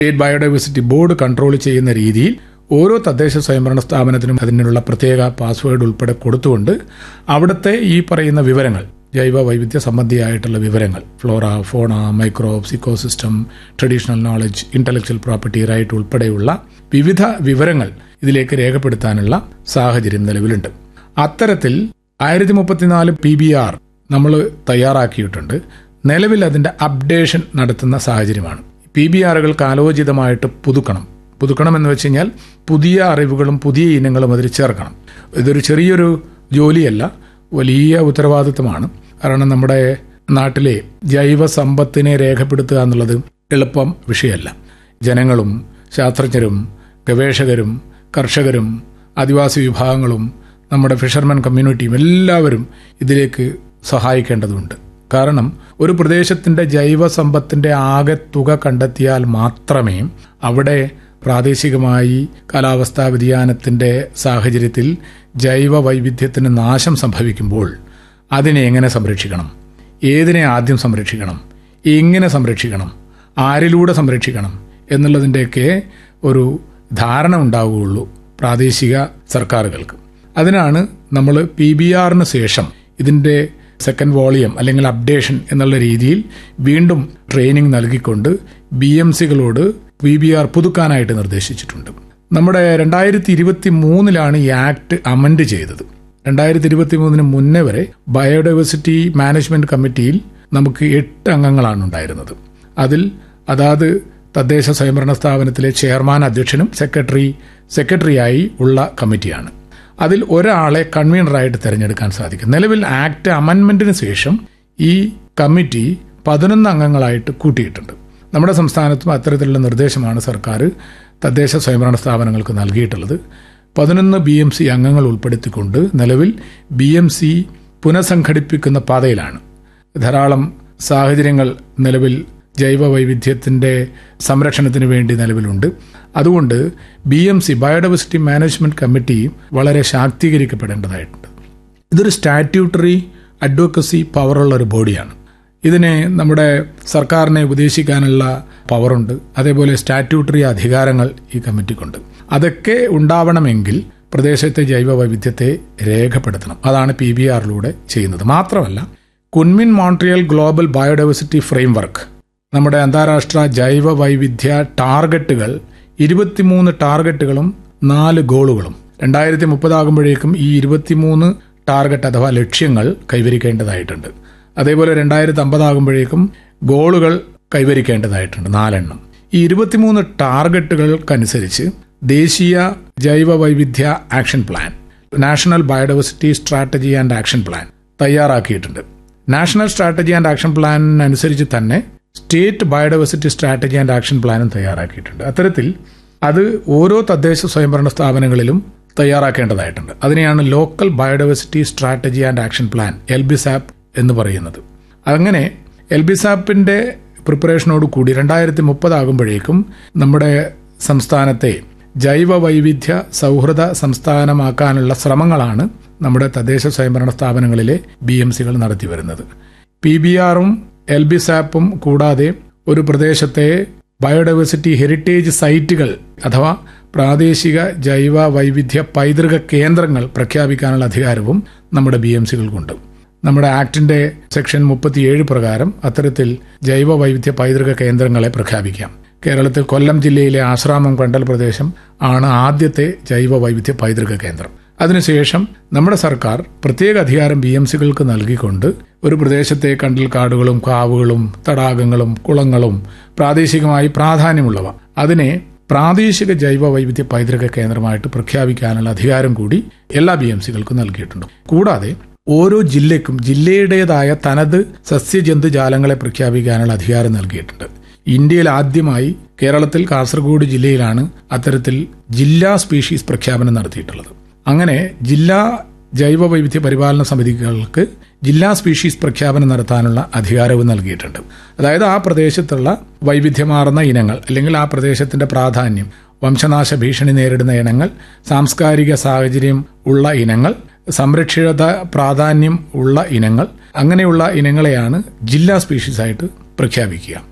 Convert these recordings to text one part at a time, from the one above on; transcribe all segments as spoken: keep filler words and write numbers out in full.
State biodiversity board control ചെയ്യുന്ന രീതിയിൽ ഓരോ തദ്ദേശ സ്വയംഭരണ സ്ഥാപനത്തിനും അതിനുള്ള പ്രത്യേക പാസ്വേഡ് ഉൾപ്പെടെ കൊടുത്തുകൊണ്ട് അവിടുത്തെ ഈ പറയുന്ന വിവരങ്ങൾ, ജൈവ വൈവിധ്യ സംബന്ധിയായിട്ടുള്ള വിവരങ്ങൾ, ഫ്ലോറ, ഫോണ, microbes, ecosystem, traditional knowledge, intellectual property right ഉൾപ്പെടെയുള്ള വിവിധ വിവരങ്ങൾ ഇതിലേക്ക് രേഖപ്പെടുത്താനുള്ള സാഹചര്യം നിലവിലുണ്ട്. അത്തരത്തിൽ ആയിരത്തി മുപ്പത്തിനാല് പി ബി ആർ നമ്മൾ തയ്യാറാക്കിയിട്ടുണ്ട്. നിലവിൽ അതിന്റെ അപ്ഡേഷൻ നടത്തുന്ന സാഹചര്യമാണ്. P B ആറുകൾ കാലോചിതമായിട്ട് പുതുക്കണം. പുതുക്കണം എന്ന് വെച്ച് കഴിഞ്ഞാൽ പുതിയ അറിവുകളും പുതിയ ഇനങ്ങളും അതിൽ ചേർക്കണം. ഇതൊരു ചെറിയൊരു ജോലിയല്ല, വലിയ ഉത്തരവാദിത്വമാണ്. കാരണം നമ്മുടെ നാട്ടിലെ ജൈവ സമ്പത്തിനെ രേഖപ്പെടുത്തുക എന്നുള്ളത് എളുപ്പം വിഷയമല്ല. ജനങ്ങളും ശാസ്ത്രജ്ഞരും ഗവേഷകരും കർഷകരും ആദിവാസി വിഭാഗങ്ങളും നമ്മുടെ ഫിഷർമാൻ കമ്മ്യൂണിറ്റിയും എല്ലാവരും ഇതിലേക്ക് സഹായിക്കേണ്ടതുണ്ട്. കാരണം ഒരു പ്രദേശത്തിന്റെ ജൈവ സമ്പത്തിന്റെ ആകെ തുക കണ്ടെത്തിയാൽ മാത്രമേ അവിടെ പ്രാദേശികമായി കാലാവസ്ഥാ വ്യതിയാനത്തിന്റെ സാഹചര്യത്തിൽ ജൈവ വൈവിധ്യത്തിന് നാശം സംഭവിക്കുമ്പോൾ അതിനെ എങ്ങനെ സംരക്ഷിക്കണം, ഏതിനെ ആദ്യം സംരക്ഷിക്കണം, എങ്ങനെ സംരക്ഷിക്കണം, ആരിലൂടെ സംരക്ഷിക്കണം എന്നുള്ളതിൻ്റെയൊക്കെ ഒരു ധാരണ ഉണ്ടാവുകയുള്ളൂ പ്രാദേശിക സർക്കാരുകൾക്ക്. അതിനാണ് നമ്മൾ പി ബി ആറിന് ശേഷം ഇതിന്റെ സെക്കൻഡ് വോളിയം അല്ലെങ്കിൽ അപ്ഡേഷൻ എന്നുള്ള രീതിയിൽ വീണ്ടും ട്രെയിനിങ് നൽകിക്കൊണ്ട് B M സികളോട് P B R പുതുക്കാനായിട്ട് നിർദ്ദേശിച്ചിട്ടുണ്ട്. നമ്മുടെ രണ്ടായിരത്തി ഇരുപത്തി മൂന്നിലാണ് ഈ ആക്ട് അമെൻഡ് ചെയ്തത്. രണ്ടായിരത്തി ഇരുപത്തി മൂന്നിന് മുന്നേ വരെ ബയോഡൈവേഴ്സിറ്റി മാനേജ്മെന്റ് കമ്മിറ്റിയിൽ നമുക്ക് എട്ട് അംഗങ്ങളാണ് ഉണ്ടായിരുന്നത്. അതിൽ അതാത് തദ്ദേശ സ്വയംഭരണ സ്ഥാപനത്തിലെ ചെയർമാൻ, അധ്യക്ഷനും സെക്രട്ടറി സെക്രട്ടറിയായി ഉള്ള കമ്മിറ്റിയാണ്. അതിൽ ഒരാളെ കൺവീനറായിട്ട് തിരഞ്ഞെടുക്കാൻ സാധിക്കും. നിലവിൽ ആക്ട് അമെൻമെന്റിന് ശേഷം ഈ കമ്മിറ്റി പതിനൊന്ന് അംഗങ്ങളായിട്ട് കൂട്ടിയിട്ടുണ്ട്. നമ്മുടെ സംസ്ഥാനത്തും അത്തരത്തിലുള്ള നിർദ്ദേശമാണ് സർക്കാർ തദ്ദേശ സ്വയംഭരണ സ്ഥാപനങ്ങൾക്ക് നൽകിയിട്ടുള്ളത്. പതിനൊന്ന് ബി എം സി അംഗങ്ങൾ ഉൾപ്പെടുത്തിക്കൊണ്ട് നിലവിൽ ബി എം സി പുനഃസംഘടിപ്പിക്കുന്ന പാതയിലാണ്. ധാരാളം സാഹചര്യങ്ങൾ നിലവിൽ ജൈവ വൈവിധ്യത്തിന്റെ സംരക്ഷണത്തിന് വേണ്ടി നിലവിലുണ്ട്. അതുകൊണ്ട് B M C biodiversity management committee വളരെ ശാക്തീകരിക്കപ്പെടേണ്ടതായിട്ടുണ്ട്. ഇതൊരു സ്റ്റാറ്റ്യൂട്ടറി അഡ്വക്കസി പവറുള്ള ഒരു ബോഡിയാണ്. ഇതിനെ നമ്മുടെ സർക്കാരിനെ ഉപദേശിക്കാനുള്ള പവറുണ്ട്. അതേപോലെ സ്റ്റാറ്റ്യൂട്ടറി അധികാരങ്ങൾ ഈ കമ്മിറ്റിക്കുണ്ട്. അതൊക്കെ ഉണ്ടാവണമെങ്കിൽ പ്രദേശത്തെ ജൈവ വൈവിധ്യത്തെ രേഖപ്പെടുത്തണം. അതാണ് പി ബി ആറിലൂടെ ചെയ്യുന്നത്. മാത്രമല്ല, കുൻമിൻ മോൺട്രിയൽ ഗ്ലോബൽ ബയോഡൈവേഴ്സിറ്റി ഫ്രെയിംവർക്ക്, നമ്മുടെ അന്താരാഷ്ട്ര ജൈവ വൈവിധ്യ ടാർഗറ്റുകൾ, ഇരുപത്തിമൂന്ന് ടാർഗറ്റുകളും നാല് ഗോളുകളും രണ്ടായിരത്തി മുപ്പതാകുമ്പോഴേക്കും ഈ ഇരുപത്തിമൂന്ന് ടാർഗറ്റ് അഥവാ ലക്ഷ്യങ്ങൾ കൈവരിക്കേണ്ടതായിട്ടുണ്ട്. അതേപോലെ രണ്ടായിരത്തി അമ്പതാകുമ്പോഴേക്കും ഗോളുകൾ കൈവരിക്കേണ്ടതായിട്ടുണ്ട്, നാലെണ്ണം. ഈ ഇരുപത്തിമൂന്ന് ടാർഗറ്റുകൾക്കനുസരിച്ച് ദേശീയ ജൈവ വൈവിധ്യ action plan, national biodiversity strategy and action plan തയ്യാറാക്കിയിട്ടുണ്ട്. നാഷണൽ സ്ട്രാറ്റജി ആൻഡ് ആക്ഷൻ പ്ലാനിനനുസരിച്ച് തന്നെ state biodiversity strategy and action പ്ലാനും തയ്യാറാക്കിയിട്ടുണ്ട്. അത്തരത്തിൽ അത് ഓരോ തദ്ദേശ സ്വയംഭരണ സ്ഥാപനങ്ങളിലും തയ്യാറാക്കേണ്ടതായിട്ടുണ്ട്. അതിനെയാണ് local biodiversity strategy and action plan, L B sap എന്ന് പറയുന്നത്. അങ്ങനെ എൽ ബി സാപ്പിന്റെ പ്രിപ്പറേഷനോട് കൂടി രണ്ടായിരത്തി മുപ്പതാകുമ്പോഴേക്കും നമ്മുടെ സംസ്ഥാനത്തെ ജൈവ വൈവിധ്യ സൗഹൃദ സംസ്ഥാനമാക്കാനുള്ള ശ്രമങ്ങളാണ് നമ്മുടെ തദ്ദേശ സ്വയംഭരണ സ്ഥാപനങ്ങളിലെ ബി എം സികൾ നടത്തിവരുന്നത്. പി ബി ആറും എൽ ബി സാപ്പും കൂടാതെ ഒരു പ്രദേശത്തെ ബയോഡൈവേഴ്സിറ്റി ഹെറിറ്റേജ് സൈറ്റുകൾ അഥവാ പ്രാദേശിക ജൈവ വൈവിധ്യ പൈതൃക കേന്ദ്രങ്ങൾ പ്രഖ്യാപിക്കാനുള്ള അധികാരവും നമ്മുടെ ബി എം സികൾക്കുണ്ട്. നമ്മുടെ ആക്ടിന്റെ സെക്ഷൻ മുപ്പത്തിയേഴ് പ്രകാരം അത്തരത്തിൽ ജൈവ വൈവിധ്യ പൈതൃക കേന്ദ്രങ്ങളെ പ്രഖ്യാപിക്കാം. കേരളത്തിൽ കൊല്ലം ജില്ലയിലെ ആശ്രാമം കണ്ടൽ പ്രദേശം ആണ് ആദ്യത്തെ ജൈവ വൈവിധ്യ പൈതൃക കേന്ദ്രം. അതിനുശേഷം നമ്മുടെ സർക്കാർ പ്രത്യേക അധികാരം ബി എം സികൾക്ക് നൽകിക്കൊണ്ട് ഒരു പ്രദേശത്തെ കണ്ടൽ കാടുകളും കാവുകളും തടാകങ്ങളും കുളങ്ങളും പ്രാദേശികമായി പ്രാധാന്യമുള്ളവ അതിനെ പ്രാദേശിക ജൈവ വൈവിധ്യ പൈതൃക കേന്ദ്രമായിട്ട് പ്രഖ്യാപിക്കാനുള്ള അധികാരം കൂടി എല്ലാ ബി എം സികൾക്കും നൽകിയിട്ടുണ്ട്. കൂടാതെ ഓരോ ജില്ലയ്ക്കും ജില്ലയുടേതായ തനത് സസ്യജന്തുജാലങ്ങളെ പ്രഖ്യാപിക്കാനുള്ള അധികാരം നൽകിയിട്ടുണ്ട്. ഇന്ത്യയിൽ ആദ്യമായി കേരളത്തിൽ കാസർഗോഡ് ജില്ലയിലാണ് അത്തരത്തിൽ ജില്ലാ സ്പീഷീസ് പ്രഖ്യാപനം നടത്തിയിട്ടുള്ളത്. അങ്ങനെ ജില്ലാ ജൈവ വൈവിധ്യ പരിപാലന സമിതികൾക്ക് ജില്ലാ സ്പീഷീസ് പ്രഖ്യാപനം നടത്താനുള്ള അധികാരവും നൽകിയിട്ടുണ്ട്. അതായത് ആ പ്രദേശത്തുള്ള വൈവിധ്യമാർന്ന ഇനങ്ങൾ അല്ലെങ്കിൽ ആ പ്രദേശത്തിന്റെ പ്രാധാന്യം, വംശനാശ ഭീഷണി നേരിടുന്ന ഇനങ്ങൾ, സാംസ്കാരിക സാഹചര്യം ഉള്ള ഇനങ്ങൾ, സംരക്ഷിത പ്രാധാന്യം ഉള്ള ഇനങ്ങൾ, അങ്ങനെയുള്ള ഇനങ്ങളെയാണ് ജില്ലാ സ്പീഷീസ് ആയിട്ട് പ്രഖ്യാപിക്കുക.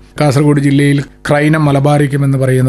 കാസർഗോഡ് ജില്ലയിൽ ക്രൈനം മലബാറിക്കം എന്ന് പറയുന്ന